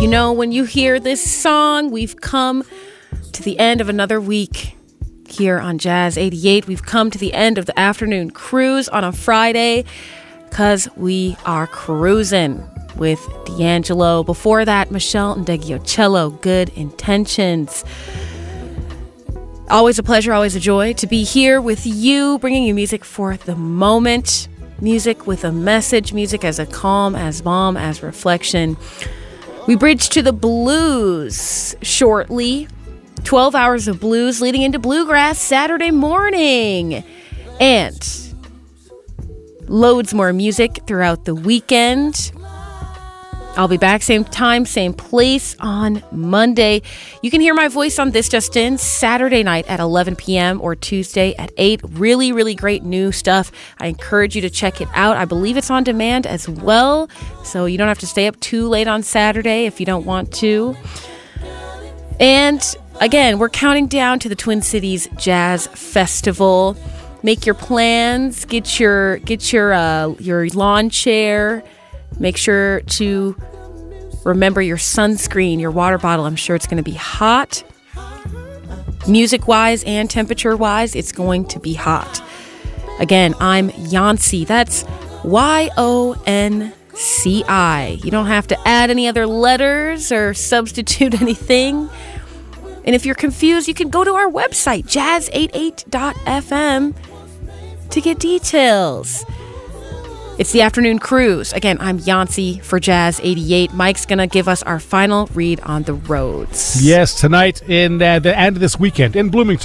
You know, when you hear this song, we've come to the end of another week here on Jazz 88. We've come to the end of the afternoon cruise on a Friday because we are cruising with D'Angelo. Before that, Michelle Ndegeocello, Good Intentions. Always a pleasure, always a joy to be here with you, bringing you music for the moment. Music with a message, music as a calm, as balm, as reflection. We bridge to the blues shortly. 12 hours of blues leading into bluegrass Saturday morning. And loads more music throughout the weekend. I'll be back same time, same place on Monday. You can hear my voice on This Just In Saturday night at 11 p.m. or Tuesday at 8. Really, really great new stuff. I encourage you to check it out. I believe it's on demand as well, so you don't have to stay up too late on Saturday if you don't want to. And again, we're counting down to the Twin Cities Jazz Festival. Make your plans. Get your lawn chair. Make sure to remember your sunscreen, your water bottle. I'm sure it's going to be hot. Music-wise and temperature-wise, it's going to be hot. Again, I'm Yonci. That's Y-O-N-C-I. You don't have to add any other letters or substitute anything. And if you're confused, you can go to our website, jazz88.fm, to get details. It's the afternoon cruise. Again, I'm Yonci for Jazz 88. Mike's going to give us our final read on the roads. Yes, tonight and this weekend in Bloomington.